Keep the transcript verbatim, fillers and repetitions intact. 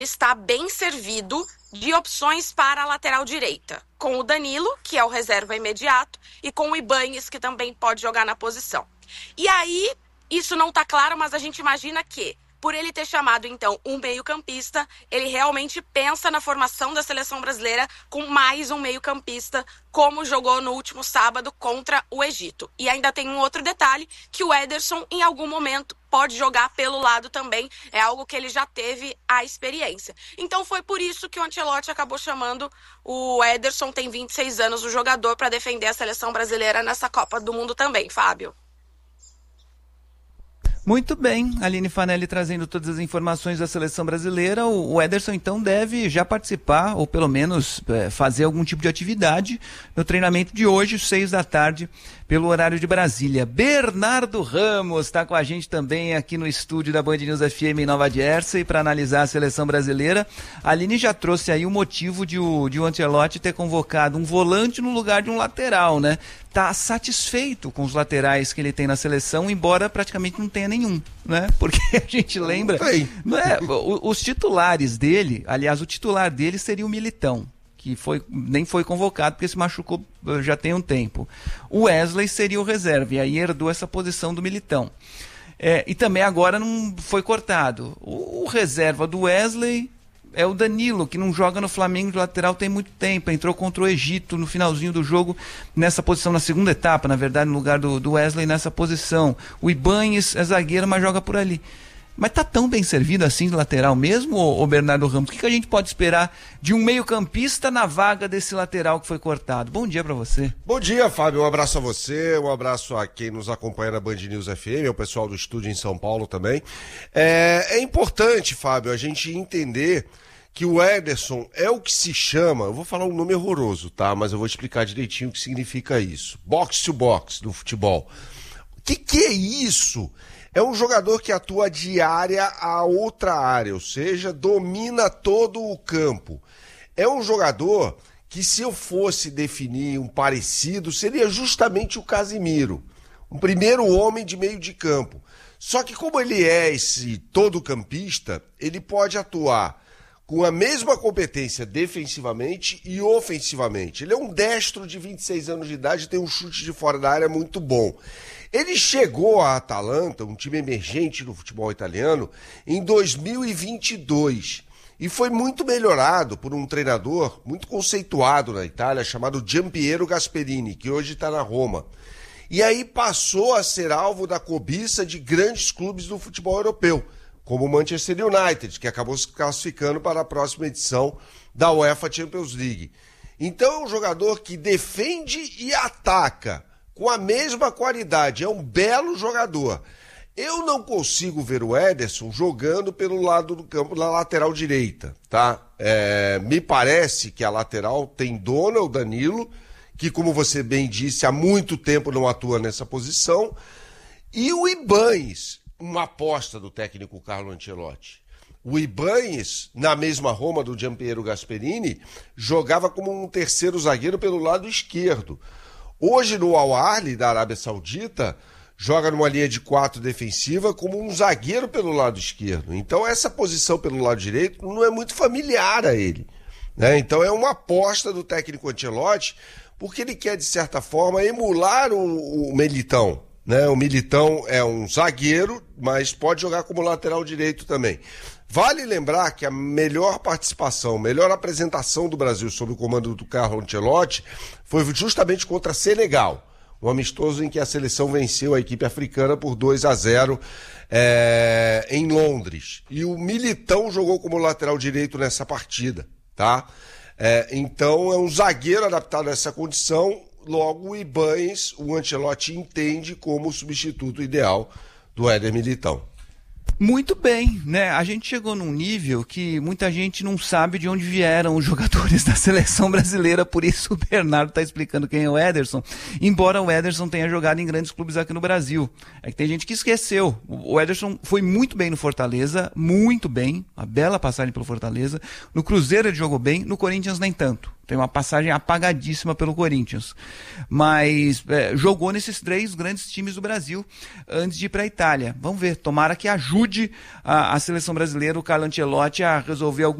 está bem servido de opções para a lateral direita, com o Danilo, que é o reserva imediato, e com o Ibañez, que também pode jogar na posição. E aí, isso não está claro, mas a gente imagina que, por ele ter chamado, então, um meio-campista, ele realmente pensa na formação da seleção brasileira com mais um meio-campista, como jogou no último sábado contra o Egito. E ainda tem um outro detalhe, que o Ederson, em algum momento, pode jogar pelo lado também. É algo que ele já teve a experiência. Então foi por isso que o Ancelotti acabou chamando o Ederson, tem vinte e seis anos, o jogador, para defender a seleção brasileira nessa Copa do Mundo também, Fábio. Muito bem, Aline Fanelli trazendo todas as informações da seleção brasileira. O Ederson então deve já participar, ou pelo menos é, fazer algum tipo de atividade no treinamento de hoje, seis da tarde, pelo horário de Brasília. Bernardo Ramos está com a gente também aqui no estúdio da Band News F M em Nova Jersey para analisar a seleção brasileira. A Aline já trouxe aí o motivo de o, de o Ancelotti ter convocado um volante no lugar de um lateral, né? Tá satisfeito com os laterais que ele tem na seleção, embora praticamente não tenha nenhum, né? Porque a gente lembra, não é? Os titulares dele, aliás, o titular dele seria o Militão, que foi, nem foi convocado porque se machucou já tem um tempo. O Wesley seria o reserva, e aí herdou essa posição do Militão. É, e também agora não foi cortado. O, o reserva do Wesley é o Danilo, que não joga no Flamengo de lateral tem muito tempo, entrou contra o Egito no finalzinho do jogo, nessa posição, na segunda etapa, na verdade, no lugar do, do Wesley, nessa posição. O Ibañez é zagueiro, mas joga por ali. Mas tá tão bem servido assim de lateral mesmo, ô, ô Bernardo Ramos? O que, que a gente pode esperar de um meio-campista na vaga desse lateral que foi cortado? Bom dia pra você. Bom dia, Fábio. Um abraço a você, um abraço a quem nos acompanha na Band News F M, ao pessoal do estúdio em São Paulo também. É, é importante, Fábio, a gente entender que o Ederson é o que se chama, eu vou falar um nome horroroso, tá? Mas eu vou explicar direitinho o que significa isso. Box to box no futebol. O que, que é isso? É um jogador que atua de área a outra área, ou seja, domina todo o campo. É um jogador que, se eu fosse definir um parecido, seria justamente o Casimiro, um primeiro homem de meio de campo. Só que como ele é esse todo campista, ele pode atuar com a mesma competência defensivamente e ofensivamente. Ele é um destro de vinte e seis anos de idade e tem um chute de fora da área muito bom. Ele chegou à Atalanta, um time emergente do futebol italiano, em dois mil e vinte e dois e foi muito melhorado por um treinador muito conceituado na Itália chamado Giampiero Gasperini, que hoje está na Roma. E aí passou a ser alvo da cobiça de grandes clubes do futebol europeu, como o Manchester United, que acabou se classificando para a próxima edição da UEFA Champions League. Então é um jogador que defende e ataca com a mesma qualidade, é um belo jogador. Eu não consigo ver o Ederson jogando pelo lado do campo, na lateral direita, tá? É, me parece que a lateral tem dono, é o Danilo, que, como você bem disse, há muito tempo não atua nessa posição, e o Ibañez, uma aposta do técnico Carlo Ancelotti. O Ibañez, na mesma Roma do Giampiero Gasperini, jogava como um terceiro zagueiro pelo lado esquerdo. Hoje, no Al Ahly, da Arábia Saudita, joga numa linha de quatro defensiva como um zagueiro pelo lado esquerdo. Então, essa posição pelo lado direito não é muito familiar a ele, né? Então, é uma aposta do técnico Ancelotti, porque ele quer, de certa forma, emular o, o Militão, né? O Militão é um zagueiro, mas pode jogar como lateral direito também. Vale lembrar que a melhor participação, melhor apresentação do Brasil sob o comando do Carlo Ancelotti foi justamente contra Senegal, um amistoso em que a seleção venceu a equipe africana por dois a zero é, em Londres. E o Militão jogou como lateral direito nessa partida, tá? É, então é um zagueiro adaptado a essa condição. Logo, o Ibañez, o Ancelotti entende como o substituto ideal do Éder Militão. Muito bem, né? A gente chegou num nível que muita gente não sabe de onde vieram os jogadores da seleção brasileira, por isso o Bernardo está explicando quem é o Ederson, embora o Ederson tenha jogado em grandes clubes aqui no Brasil. É que tem gente que esqueceu. O Ederson foi muito bem no Fortaleza, muito bem, uma bela passagem pelo Fortaleza. No Cruzeiro ele jogou bem, no Corinthians nem tanto. Tem uma passagem apagadíssima pelo Corinthians. Mas é, jogou nesses três grandes times do Brasil antes de ir para a Itália. Vamos ver, tomara que ajude a, a seleção brasileira, o Carlo Ancelotti, a resolver algum